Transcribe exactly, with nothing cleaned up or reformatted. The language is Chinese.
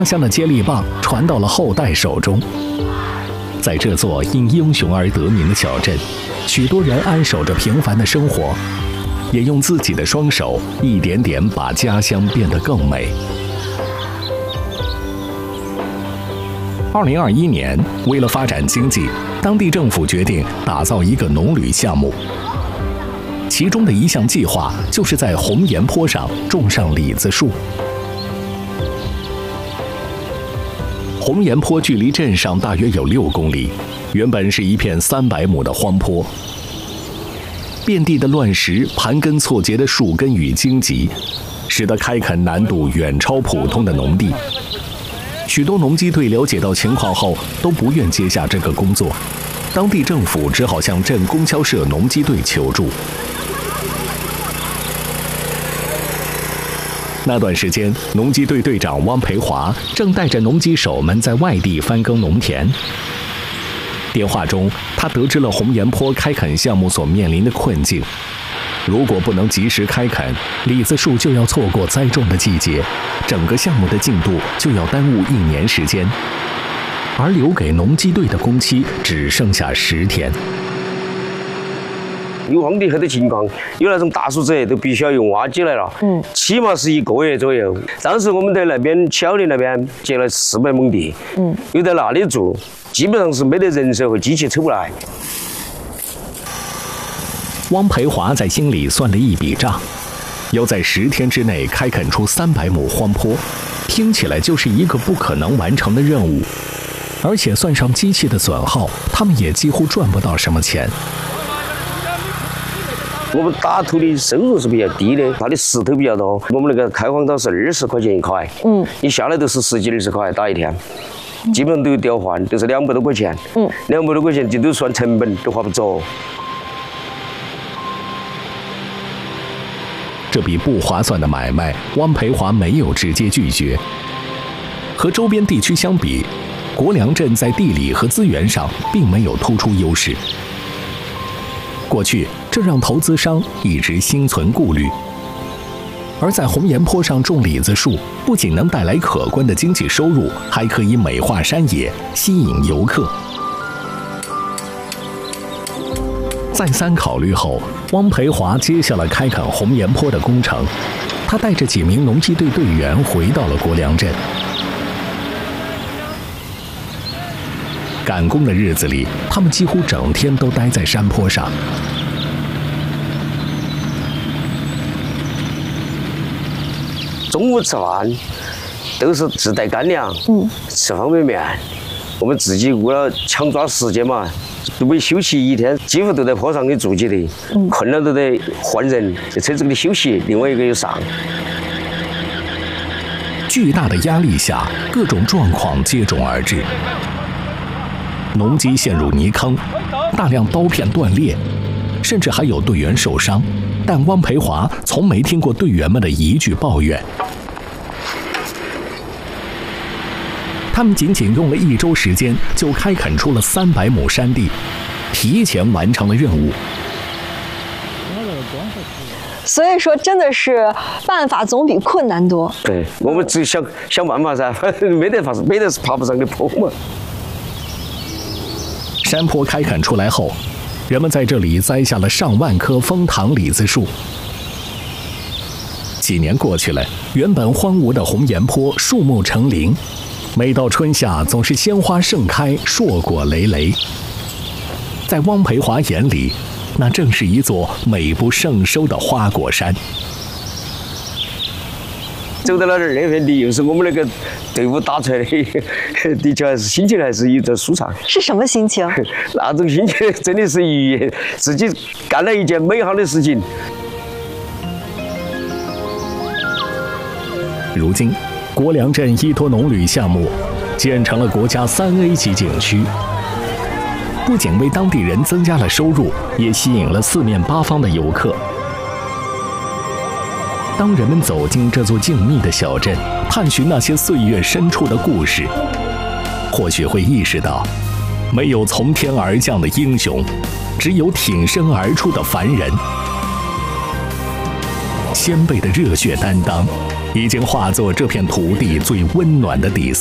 乡的接力棒传到了后代手中。在这座因英雄而得名的小镇，许多人安守着平凡的生活，也用自己的双手一点点把家乡变得更美。二零二一年，为了发展经济，当地政府决定打造一个农旅项目，其中的一项计划就是在红岩坡上种上李子树。红岩坡距离镇上大约有六公里，原本是一片三百亩的荒坡，遍地的乱石、盘根错节的树根与荆棘，使得开垦难度远超普通的农地。许多农机队了解到情况后，都不愿接下这个工作，当地政府只好向镇供销社农机队求助。那段时间，农机队队长汪培华正带着农机手们在外地翻耕农田。电话中，他得知了红岩坡开垦项目所面临的困境。如果不能及时开垦，李子树就要错过栽种的季节，整个项目的进度就要耽误一年时间，而留给农机队的工期只剩下十天。 有荒地黑的情况，有那种大树者都必须要用挖机来了，嗯，起码是一个月左右。当时我们在那边小林那边接了四百亩地，嗯，又在那里住，基本上是没得人手和机器抽不来。 汪培华在心里算了一笔账，要在十天之内开垦出三百亩荒坡，听起来就是一个不可能完成的任务，而且算上机器的损耗，他们也几乎赚不到什么钱。 我们打土的收入是比较低的，它的石头比较多。我们那个开荒岛是二十块钱一块，嗯，你下来都是十几二十块打一天，基本上都有调换，都是两百多块钱，嗯，两百多块钱这都算成本，都花不着。 这笔不划算的买卖，汪培华没有直接拒绝。和周边地区相比，国梁镇在地理和资源上并没有突出优势。过去，这让投资商一直心存顾虑。而在红岩坡上种李子树，不仅能带来可观的经济收入，还可以美化山野，吸引游客。再三考虑后，汪培华接下了开垦红岩坡的工程。他带着几名农机队队员回到了国梁镇。赶工的日子里，他们几乎整天都待在山坡上。 中午吃饭都是自带干粮，嗯，吃方便面。我们自己为了抢抓时间嘛，都没休息一天，几乎都在坡上给住起的，嗯，困了都得换人，车子给休息，另外一个又上。 巨大的压力下，各种状况接踵而至。农机陷入泥坑，大量刀片断裂，甚至还有队员受伤。但汪培华从没听过队员们的一句抱怨。他们仅仅用了一周时间，就开垦出了三百亩山地，提前完成了任务。 所以说，真的是办法总比困难多。 对，我们只想想办法噻，没得法子，没得是爬不上的坡嘛。 山坡开垦出来后，人们在这里栽下了上万棵枫糖李子树。几年过去了，原本荒芜的红岩坡树木成林，每到春夏总是鲜花盛开，硕果累累。在汪培华眼里，那正是一座美不胜收的花果山。 走到那儿，那片地又是我们那个队伍打出来的，的确还是心情还是有点舒畅。 是什么心情？ 那种心情真的是愉悦，自己干了一件美好的事情。 如今，国梁镇依托农旅项目，建成了国家三 A 级景区，不仅为当地人增加了收入，也吸引了四面八方的游客。当人们走进这座静谧的小镇，探寻那些岁月深处的故事，或许会意识到，没有从天而降的英雄，只有挺身而出的凡人。先辈的热血担当， 已经化作这片土地最温暖的底色。